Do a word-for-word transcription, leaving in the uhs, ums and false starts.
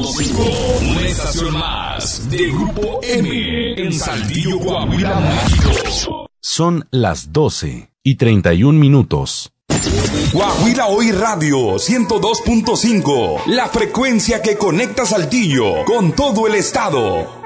punto cinco. Una estación más de Grupo M en Saltillo, Coahuila, México. Son las doce y treinta y un minutos. Coahuila Hoy Radio ciento dos punto cinco. La frecuencia que conecta Saltillo con todo el estado.